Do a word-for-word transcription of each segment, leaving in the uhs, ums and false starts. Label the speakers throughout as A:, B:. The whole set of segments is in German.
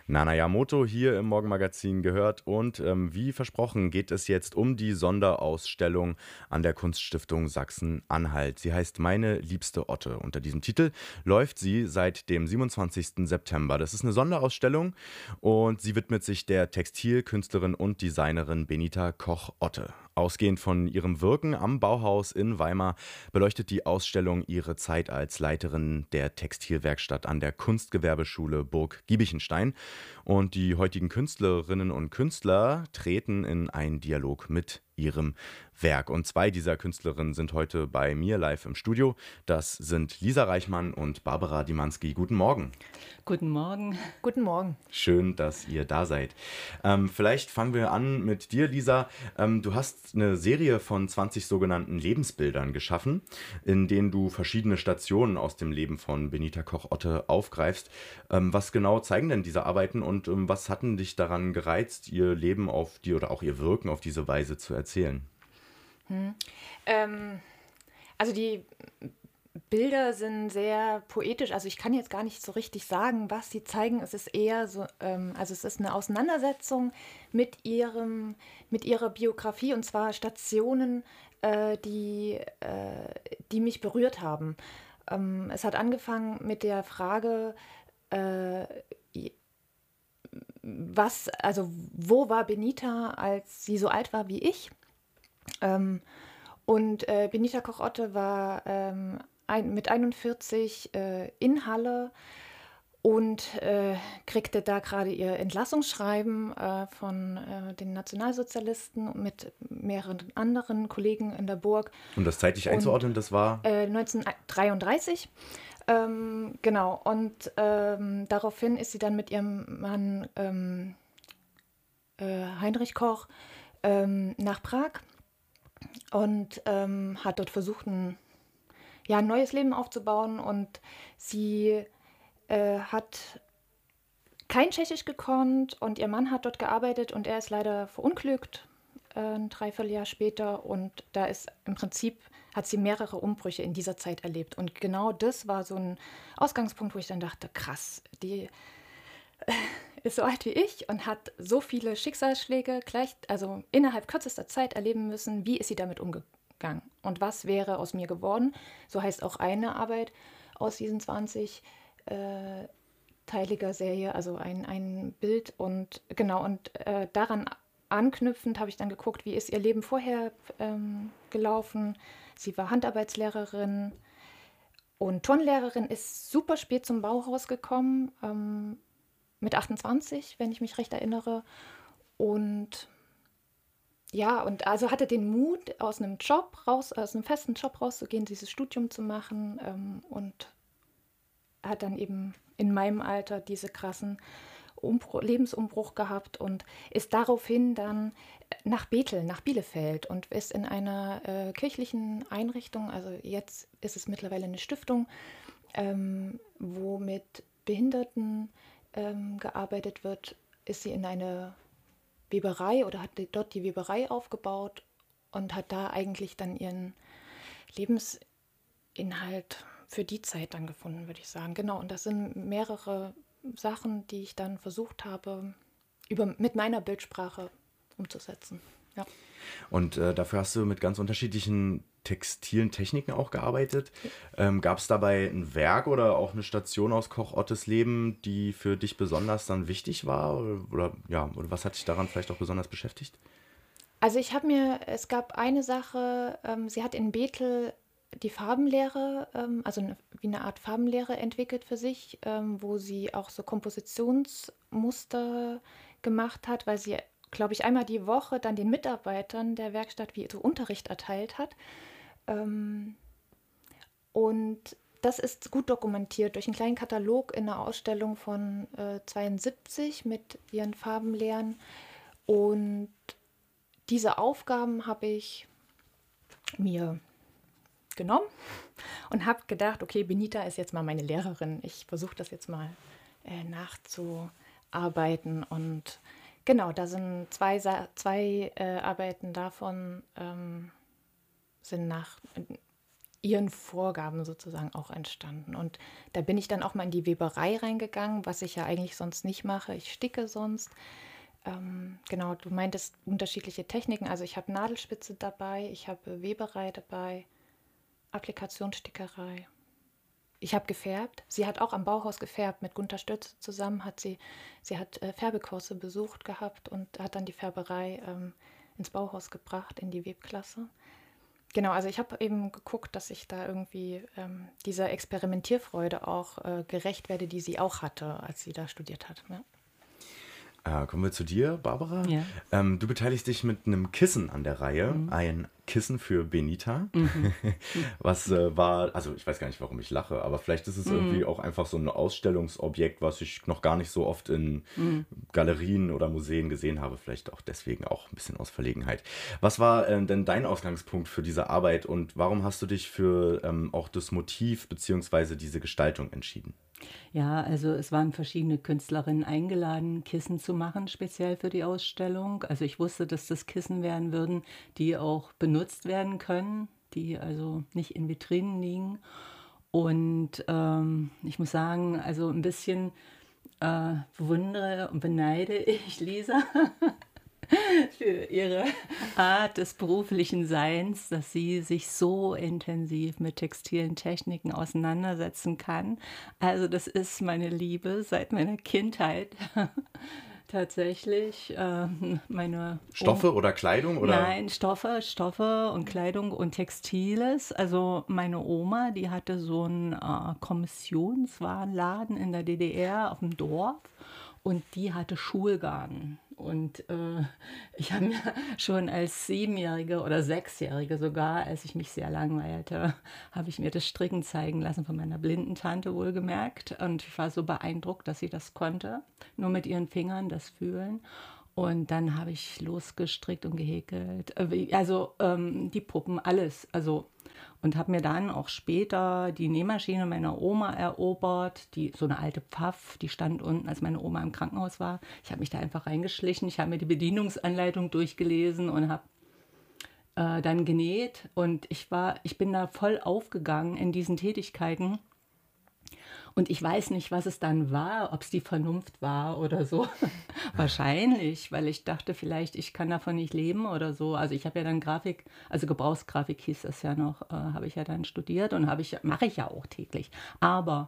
A: Nana Yamoto hier im Morgenmagazin gehört und ähm, wie versprochen geht es jetzt um die Sonderausstellung an der Kunststiftung Sachsen-Anhalt. Sie heißt Meine liebste Otte. Unter diesem Titel läuft sie seit dem siebenundzwanzigsten September. Das ist eine Sonderausstellung und sie widmet sich der Textilkünstlerin und Designerin Benita Koch-Otte. Ausgehend von ihrem Wirken am Bauhaus in Weimar beleuchtet die Ausstellung ihre Zeit als Leiterin der Textilwerkstatt an der Kunstgewerbeschule Burg Giebichenstein. Und die heutigen Künstlerinnen und Künstler treten in einen Dialog mit ihrem Werk. Und zwei dieser Künstlerinnen sind heute bei mir live im Studio. Das sind Lisa Reichmann und Barbara Dimanski. Guten Morgen.
B: Guten Morgen.
C: Guten Morgen.
A: Schön, dass ihr da seid. Ähm, vielleicht fangen wir an mit dir, Lisa. Ähm, du hast eine Serie von zwanzig sogenannten Lebensbildern geschaffen, in denen du verschiedene Stationen aus dem Leben von Benita Koch-Otte aufgreifst. Ähm, was genau zeigen denn diese Arbeiten und ähm, was hatten dich daran gereizt, ihr Leben auf die oder auch ihr Wirken auf diese Weise zu erzählen?
C: Hm. Ähm, also die Bilder sind sehr poetisch. Also ich kann jetzt gar nicht so richtig sagen, was sie zeigen. Es ist eher so, ähm, also es ist eine Auseinandersetzung mit ihrem, mit ihrer Biografie und zwar Stationen, äh, die, äh, die mich berührt haben. Ähm, es hat angefangen mit der Frage, äh, was, also wo war Benita, als sie so alt war wie ich? Ähm, und äh, Benita Koch-Otte war ähm, ein, mit einundvierzig äh, in Halle und äh, kriegte da gerade ihr Entlassungsschreiben äh, von äh, den Nationalsozialisten mit mehreren anderen Kollegen in der Burg.
A: Um das zeitlich
C: Und
A: einzuordnen, das war
C: äh, neunzehnhundertdreiunddreißig. Ähm, genau, und ähm, daraufhin ist sie dann mit ihrem Mann ähm, äh, Heinrich Koch ähm, nach Prag und ähm, hat dort versucht, ein, ja, ein neues Leben aufzubauen. Und sie äh, hat kein Tschechisch gekonnt und ihr Mann hat dort gearbeitet und er ist leider verunglückt äh, ein Dreivierteljahr später. Und da ist im Prinzip, hat sie mehrere Umbrüche in dieser Zeit erlebt. Und genau das war so ein Ausgangspunkt, wo ich dann dachte, krass, die ist so alt wie ich und hat so viele Schicksalsschläge gleich, also innerhalb kürzester Zeit erleben müssen. Wie ist sie damit umgegangen? Und was wäre aus mir geworden? So heißt auch eine Arbeit aus diesen zwanzig äh, teiliger Serie, also ein, ein Bild. Und genau, und äh, daran anknüpfend habe ich dann geguckt, wie ist ihr Leben vorher ähm, gelaufen. Sie war Handarbeitslehrerin und Turnlehrerin, ist super spät zum Bauhaus gekommen, ähm, mit achtundzwanzig, wenn ich mich recht erinnere. Und ja, und also hatte den Mut, aus einem Job raus, aus einem festen Job rauszugehen, dieses Studium zu machen ähm, und hat dann eben in meinem Alter diese krassen Umbruch, Lebensumbruch gehabt und ist daraufhin dann nach Bethel, nach Bielefeld und ist in einer äh, kirchlichen Einrichtung, also jetzt ist es mittlerweile eine Stiftung, ähm, wo mit Behinderten ähm, gearbeitet wird, ist sie in eine Weberei oder hat dort die Weberei aufgebaut und hat da eigentlich dann ihren Lebensinhalt für die Zeit dann gefunden, würde ich sagen. Genau, und das sind mehrere Sachen, die ich dann versucht habe, über, mit meiner Bildsprache umzusetzen. Ja.
A: Und äh, dafür hast du mit ganz unterschiedlichen textilen Techniken auch gearbeitet. Ähm, Gab es dabei ein Werk oder auch eine Station aus Koch-Ottes Leben, die für dich besonders dann wichtig war? Oder, oder, ja, oder was hat dich daran vielleicht auch besonders beschäftigt?
C: Also ich habe mir, es gab eine Sache, ähm, sie hat in Bethel die Farbenlehre, ähm, also eine, wie eine Art Farbenlehre entwickelt für sich, ähm, wo sie auch so Kompositionsmuster gemacht hat, weil sie, glaube ich, einmal die Woche dann den Mitarbeitern der Werkstatt wie so Unterricht erteilt hat. Ähm, und das ist gut dokumentiert durch einen kleinen Katalog in einer Ausstellung von äh, zweiundsiebzig mit ihren Farbenlehren. Und diese Aufgaben habe ich mir genommen und habe gedacht, okay, Benita ist jetzt mal meine Lehrerin. Ich versuche das jetzt mal äh, nachzuarbeiten. Und genau, da sind zwei, zwei äh, Arbeiten davon, ähm, sind nach ihren Vorgaben sozusagen auch entstanden. Und da bin ich dann auch mal in die Weberei reingegangen, was ich ja eigentlich sonst nicht mache. Ich sticke sonst. Ähm, genau, du meintest unterschiedliche Techniken. Also ich habe Nadelspitze dabei, ich habe Weberei dabei, Applikationsstickerei. Ich habe gefärbt. Sie hat auch am Bauhaus gefärbt. Mit Gunter Stürze zusammen hat sie, sie hat äh, Färbekurse besucht gehabt und hat dann die Färberei ähm, ins Bauhaus gebracht, in die Webklasse. Genau, also ich habe eben geguckt, dass ich da irgendwie ähm, dieser Experimentierfreude auch äh, gerecht werde, die sie auch hatte, als sie da studiert hat. Ja.
A: Äh, kommen wir zu dir, Barbara.
B: Ja.
A: Ähm, du beteiligst dich mit einem Kissen an der Reihe.
B: Mhm.
A: Ein Kissen für Benita.
B: Mhm.
A: Was äh, war, also ich weiß gar nicht, warum ich lache, aber vielleicht ist es
B: Mhm.
A: irgendwie auch einfach so ein Ausstellungsobjekt, was ich noch gar nicht so oft in
B: Mhm.
A: Galerien oder Museen gesehen habe. Vielleicht auch deswegen auch ein bisschen aus Verlegenheit. Was war äh, denn dein Ausgangspunkt für diese Arbeit und warum hast du dich für ähm, auch das Motiv bzw. diese Gestaltung entschieden?
B: Ja, also es waren verschiedene Künstlerinnen eingeladen, Kissen zu machen, speziell für die Ausstellung. Also ich wusste, dass das Kissen werden würden, die auch benutzt werden können, die also nicht in Vitrinen liegen. Und ähm, ich muss sagen, also ein bisschen äh, bewundere und beneide ich Lisa für ihre Art des beruflichen Seins, dass sie sich so intensiv mit textilen Techniken auseinandersetzen kann. Also das ist meine Liebe seit meiner Kindheit. Tatsächlich. Äh, meine
A: Stoffe oder Kleidung? Oder?
B: Nein, Stoffe, Stoffe und Kleidung und Textiles. Also meine Oma, die hatte so einen äh, Kommissionswarenladen in der D D R auf dem Dorf und die hatte Schulgarn. Und äh, ich habe mir schon als Siebenjährige oder Sechsjährige sogar, als ich mich sehr langweilte, habe ich mir das Stricken zeigen lassen von meiner blinden Tante wohlgemerkt. Und ich war so beeindruckt, dass sie das konnte, nur mit ihren Fingern das fühlen. Und dann habe ich losgestrickt und gehäkelt, also ähm, die Puppen, alles. Also, und habe mir dann auch später die Nähmaschine meiner Oma erobert, die, so eine alte Pfaff, die stand unten, als meine Oma im Krankenhaus war. Ich habe mich da einfach reingeschlichen, ich habe mir die Bedienungsanleitung durchgelesen und habe äh, dann genäht. Und ich, war, ich bin da voll aufgegangen in diesen Tätigkeiten. Und ich weiß nicht, was es dann war, ob es die Vernunft war oder so. Wahrscheinlich, weil ich dachte vielleicht, ich kann davon nicht leben oder so. Also ich habe ja dann Grafik, also Gebrauchsgrafik hieß das ja noch, äh, habe ich ja dann studiert und habe ich, mache ich ja auch täglich. Aber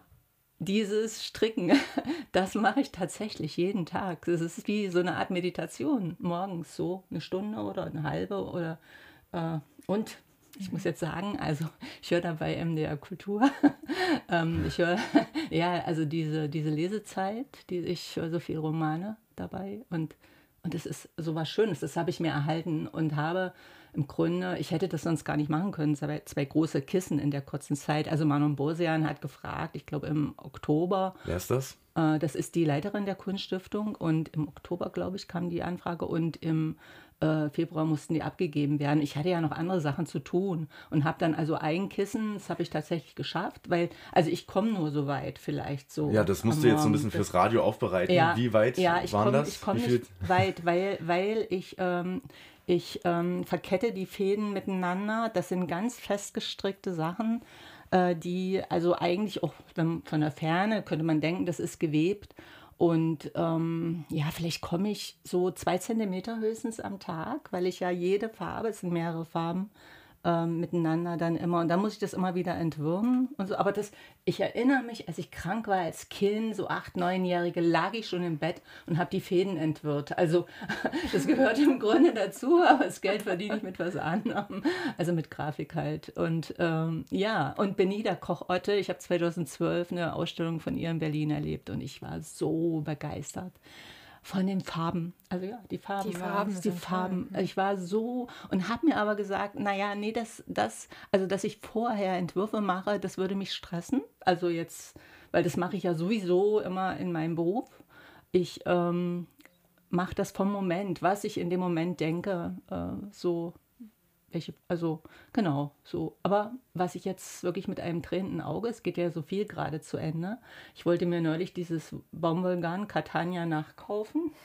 B: dieses Stricken, das mache ich tatsächlich jeden Tag. Das ist wie so eine Art Meditation. Morgens so eine Stunde oder eine halbe oder äh, und ich muss jetzt sagen, also ich höre dabei M D R Kultur. ähm, ich höre, ja, also diese, diese Lesezeit, die, ich höre so viele Romane dabei und und es ist so was Schönes, das habe ich mir erhalten und habe im Grunde, ich hätte das sonst gar nicht machen können, zwei, zwei große Kissen in der kurzen Zeit. Also Manon Bosian hat gefragt, ich glaube im Oktober.
A: Wer ist das?
B: Äh, das ist die Leiterin der Kunststiftung und im Oktober, glaube ich, kam die Anfrage und im äh, Februar mussten die abgegeben werden. Ich hatte ja noch andere Sachen zu tun und habe dann also ein Kissen, das habe ich tatsächlich geschafft, weil, also ich komme nur so weit vielleicht so.
A: Ja, das musst du jetzt so ein bisschen fürs Radio aufbereiten.
B: Ja,
A: Wie weit
B: ja, ich
A: waren
B: komm,
A: das?
B: Ich komme
A: Wie viel?
B: nicht weit, weil, weil ich, ähm, ich ähm, verkette die Fäden miteinander. Das sind ganz festgestrickte Sachen, äh, die also eigentlich auch wenn, von der Ferne könnte man denken, das ist gewebt. Und ähm, ja, vielleicht komme ich so zwei Zentimeter höchstens am Tag, weil ich ja jede Farbe, es sind mehrere Farben, ähm, miteinander dann immer. Und dann muss ich das immer wieder entwirren. Und so. Aber das, ich erinnere mich, als ich krank war als Kind, so acht, neunjährige, lag ich schon im Bett und habe die Fäden entwirrt. Also das gehört im Grunde dazu, aber das Geld verdiene ich mit was anderem. Also mit Grafik halt. Und ähm, ja, und Benita Koch-Otte, ich habe zweitausendzwölf eine Ausstellung von ihr in Berlin erlebt und ich war so begeistert von den Farben. Also ja, die Farben.
C: Die Farben
B: die
C: sind
B: Farben.
C: toll.
B: Ich war so und habe mir aber gesagt, naja, nee, das, das, also dass ich vorher Entwürfe mache, das würde mich stressen. Also jetzt, weil das mache ich ja sowieso immer in meinem Beruf. Ich ähm, mache das vom Moment, was ich in dem Moment denke, äh, so welche, also genau, so. Aber was ich jetzt wirklich mit einem tränenden Auge, es geht ja so viel gerade zu Ende. Ich wollte mir neulich dieses Baumwollgarn Catania nachkaufen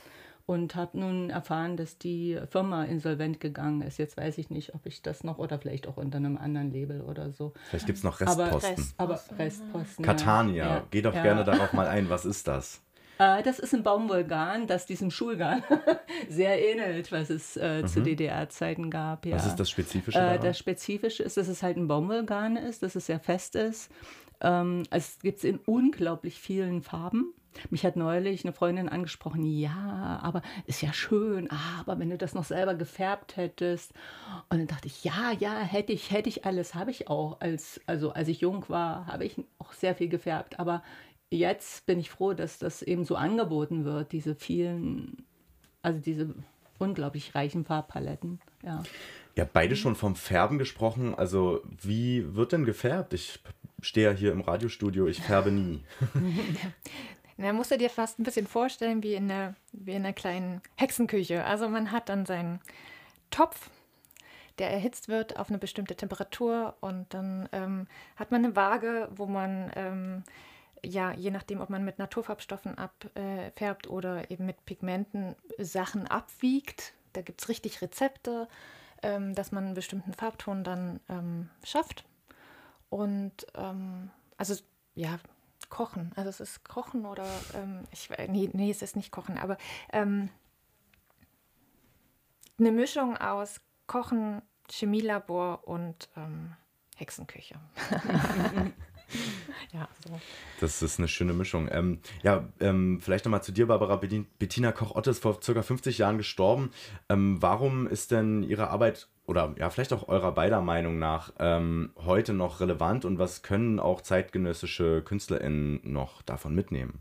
B: und habe nun erfahren, dass die Firma insolvent gegangen ist. Jetzt weiß ich nicht, ob ich das noch oder vielleicht auch unter einem anderen Label oder so.
A: Vielleicht gibt es noch Restposten.
C: Rest-
B: Aber Restposten.
A: Catania,
B: ja.
A: geh doch
B: ja.
A: gerne darauf mal ein. Was ist das?
B: Äh, das ist ein Baumwollgarn, das diesem Schulgarn sehr ähnelt, was es äh, mhm. zu D D R-Zeiten gab. Ja.
A: Was ist das Spezifische
B: äh,
A: daran?
B: Das Spezifische ist, dass es halt ein Baumwollgarn ist, dass es sehr fest ist. Ähm, es gibt es in unglaublich vielen Farben. Mich hat neulich eine Freundin angesprochen, ja, aber ist ja schön, aber wenn du das noch selber gefärbt hättest. Und dann dachte ich, ja, ja, hätte ich, hätte ich alles, habe ich auch. Als, also als ich jung war, habe ich auch sehr viel gefärbt. Aber jetzt bin ich froh, dass das eben so angeboten wird, diese vielen, also diese unglaublich reichen Farbpaletten. Ja.
A: Ihr habt beide schon vom Färben gesprochen. Also wie wird denn gefärbt? Ich stehe ja hier im Radiostudio, ich färbe nie.
C: Na, musst du dir fast ein bisschen vorstellen wie in einer, wie in einer kleinen Hexenküche. Also man hat dann seinen Topf, der erhitzt wird auf eine bestimmte Temperatur und dann ähm, hat man eine Waage, wo man, ähm, ja, je nachdem, ob man mit Naturfarbstoffen abfärbt äh, oder eben mit Pigmenten Sachen abwiegt. Da gibt es richtig Rezepte, ähm, dass man einen bestimmten Farbton dann ähm, schafft. Und ähm, also ja, Kochen. Also es ist Kochen oder ähm, ich nee, nee, es ist nicht Kochen, aber ähm, eine Mischung aus Kochen, Chemielabor und ähm, Hexenküche. Ja, so.
A: Das ist eine schöne Mischung. Ähm, ja, ähm, vielleicht nochmal zu dir, Barbara. Bettina Koch-Otte ist vor ca. fünfzig Jahren gestorben. Ähm, warum ist denn Ihre Arbeit oder ja, vielleicht auch eurer beider Meinung nach ähm, heute noch relevant und was können auch zeitgenössische KünstlerInnen noch davon mitnehmen?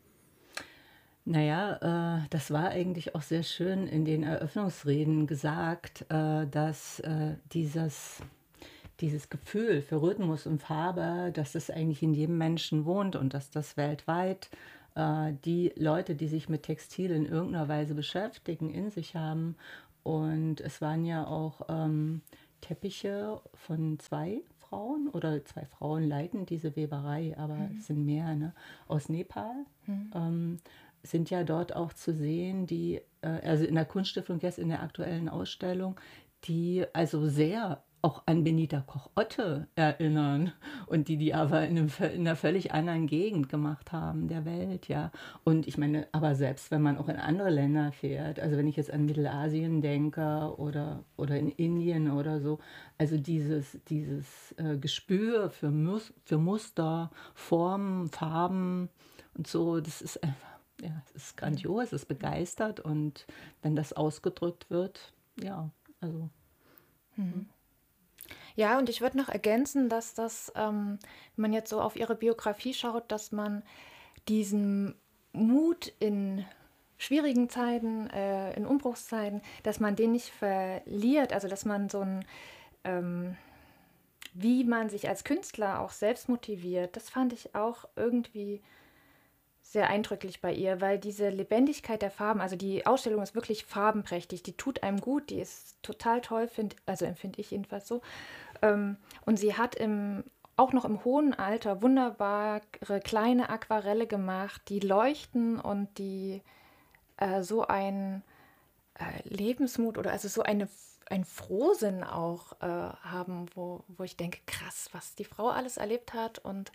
B: Naja, äh, das war eigentlich auch sehr schön in den Eröffnungsreden gesagt, äh, dass äh, dieses, dieses Gefühl für Rhythmus und Farbe, dass das eigentlich in jedem Menschen wohnt und dass das weltweit äh, die Leute, die sich mit Textil in irgendeiner Weise beschäftigen, in sich haben. Und es waren ja auch ähm, Teppiche von zwei Frauen oder zwei Frauen leiten diese Weberei, aber mhm. es sind mehr, ne? Aus Nepal. Mhm. Ähm, sind ja dort auch zu sehen, die, äh, also in der Kunststiftung jetzt in der aktuellen Ausstellung, die also sehr auch an Benita Koch-Otte erinnern und die die aber in, einem, in einer völlig anderen Gegend gemacht haben, der Welt, ja. Und ich meine, aber selbst wenn man auch in andere Länder fährt, also wenn ich jetzt an Mittelasien denke oder, oder in Indien oder so, also dieses, dieses äh, Gespür für, Mus- für Muster, Formen, Farben und so, das ist einfach, ja, es ist grandios, es ist begeistert und wenn das ausgedrückt wird, ja, also.
C: Mhm. Ja, und ich würde noch ergänzen, dass das, ähm, wenn man jetzt so auf ihre Biografie schaut, dass man diesen Mut in schwierigen Zeiten, äh, in Umbruchszeiten, dass man den nicht verliert, also dass man so ein, ähm, wie man sich als Künstler auch selbst motiviert, das fand ich auch irgendwie sehr eindrücklich bei ihr, weil diese Lebendigkeit der Farben, also die Ausstellung ist wirklich farbenprächtig, die tut einem gut, die ist total toll, find, also empfinde ich jedenfalls so. Ähm, und sie hat im, auch noch im hohen Alter wunderbare kleine Aquarelle gemacht, die leuchten und die äh, so ein äh, Lebensmut oder also so eine, ein Frohsinn auch äh, haben, wo, wo ich denke, krass, was die Frau alles erlebt hat und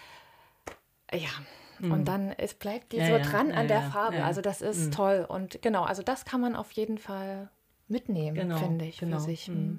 C: äh, ja, mhm. und dann es bleibt die
B: ja,
C: so
B: ja,
C: dran
B: ja,
C: an der
B: ja,
C: Farbe,
B: ja.
C: also das ist mhm. toll und genau, also das kann man auf jeden Fall mitnehmen,
B: genau,
C: finde ich,
B: genau.
C: für sich.
B: Mhm.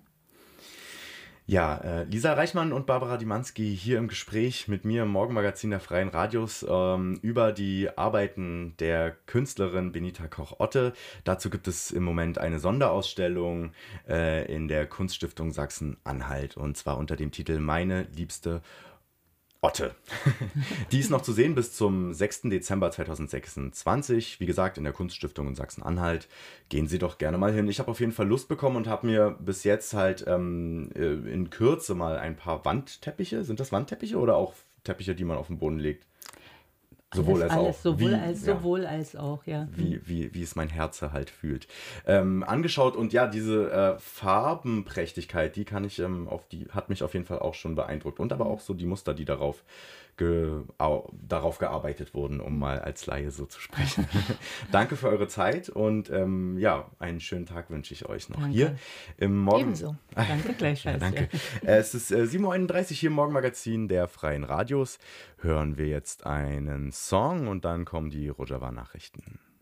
A: Ja, äh, Lisa Reichmann und Barbara Dymanski hier im Gespräch mit mir im Morgenmagazin der Freien Radios ähm, über die Arbeiten der Künstlerin Benita Koch-Otte. Dazu gibt es im Moment eine Sonderausstellung äh, in der Kunststiftung Sachsen-Anhalt und zwar unter dem Titel Meine liebste Otte. Die ist noch zu sehen bis zum sechsten Dezember zweitausendsechsundzwanzig. Wie gesagt, in der Kunststiftung in Sachsen-Anhalt. Gehen Sie doch gerne mal hin. Ich habe auf jeden Fall Lust bekommen und habe mir bis jetzt halt ähm, in Kürze mal ein paar Wandteppiche. Sind das Wandteppiche oder auch Teppiche, die man auf den Boden legt? Sowohl
B: alles,
A: als
B: alles,
A: auch.
B: Sowohl,
A: wie,
B: als,
A: ja.
B: sowohl als auch, ja.
A: Wie, wie, wie es mein Herz halt fühlt. Ähm, angeschaut und ja, diese äh, Farbenprächtigkeit, die kann ich ähm, auf die, hat mich auf jeden Fall auch schon beeindruckt. Und aber auch so die Muster, die darauf ge au darauf gearbeitet wurden, um mal als Laie so zu sprechen. Danke für eure Zeit und ähm, ja, einen schönen Tag wünsche ich euch noch.
B: Danke.
A: Hier im Morgen.
C: Ebenso.
B: Danke gleichfalls.
A: Ja, danke. Äh, Es ist äh, sieben Uhr einunddreißig hier im Morgenmagazin der Freien Radios. Hören wir jetzt einen Song und dann kommen die Rojava-Nachrichten.